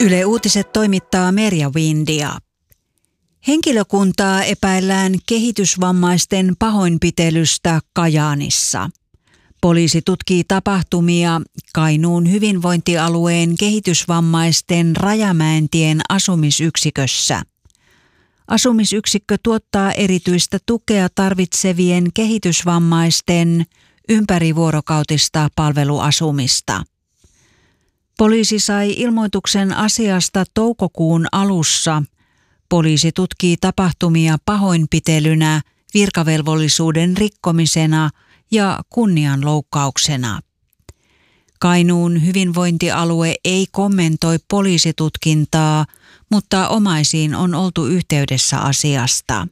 Yle Uutiset toimittaa Merja Windia. Henkilökuntaa epäillään kehitysvammaisten pahoinpitelystä Kajaanissa. Poliisi tutkii tapahtumia Kainuun hyvinvointialueen kehitysvammaisten Rajamäentien asumisyksikössä. Asumisyksikkö tuottaa erityistä tukea tarvitsevien kehitysvammaisten ympärivuorokautista palveluasumista. Poliisi sai ilmoituksen asiasta toukokuun alussa. Poliisi tutkii tapahtumia pahoinpitelynä, virkavelvollisuuden rikkomisena ja kunnianloukkauksena. Kainuun hyvinvointialue ei kommentoi poliisitutkintaa, mutta omaisiin on oltu yhteydessä asiasta.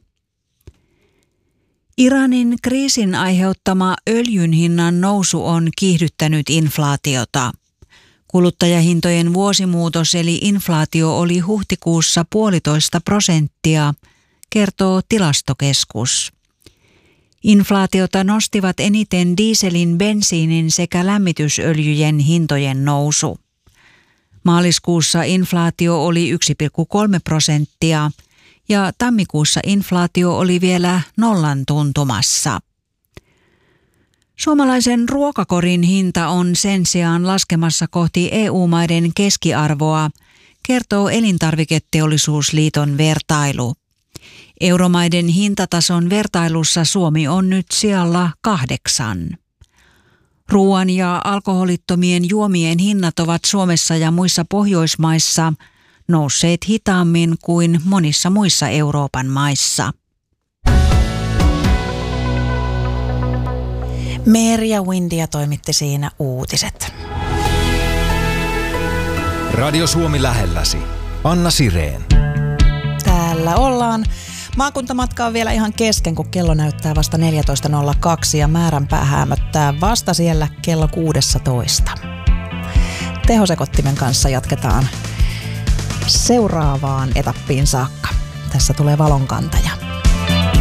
Iranin kriisin aiheuttama öljyn hinnan nousu on kiihdyttänyt inflaatiota. Kuluttajahintojen vuosimuutos eli inflaatio oli huhtikuussa 1,5%, kertoo Tilastokeskus. Inflaatiota nostivat eniten dieselin, bensiinin sekä lämmitysöljyjen hintojen nousu. Maaliskuussa inflaatio oli 1,3% ja tammikuussa inflaatio oli vielä nollan tuntumassa. Suomalaisen ruokakorin hinta on sen sijaan laskemassa kohti EU-maiden keskiarvoa, kertoo Elintarviketeollisuusliiton vertailu. Euromaiden hintatason vertailussa Suomi on nyt sijalla 8. Ruoan ja alkoholittomien juomien hinnat ovat Suomessa ja muissa Pohjoismaissa nousseet hitaammin kuin monissa muissa Euroopan maissa. Merja Windia toimitti siinä uutiset. Radio Suomi lähelläsi. Anna Sireen. Täällä ollaan. Maakuntamatka on vielä ihan kesken, kun kello näyttää vasta 14.02 ja määränpää häämöttää vasta siellä kello 16. Tehosekottimen kanssa jatketaan seuraavaan etappiin saakka. Tässä tulee valonkantaja.